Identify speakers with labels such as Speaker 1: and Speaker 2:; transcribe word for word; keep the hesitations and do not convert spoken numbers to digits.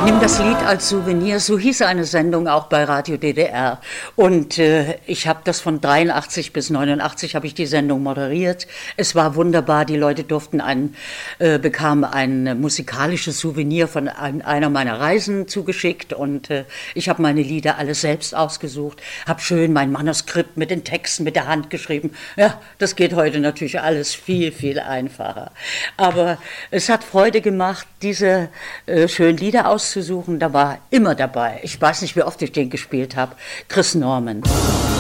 Speaker 1: Nimm das Lied als Souvenir, so hieß eine Sendung auch bei Radio D D R. Und äh, ich habe das von dreiundachtzig bis neunundachtzig habe ich die Sendung moderiert. Es war wunderbar, die Leute durften ein, äh, bekamen ein musikalisches Souvenir von ein, einer meiner Reisen zugeschickt. Und äh, ich habe meine Lieder alle selbst ausgesucht, habe schön mein Manuskript mit den Texten mit der Hand geschrieben. Ja, das geht heute natürlich alles viel, viel einfacher. Aber es hat Freude gemacht, diese äh, schönen Lieder auszusuchen. Da war immer dabei, ich weiß nicht, wie oft ich den gespielt habe, Chris Norman.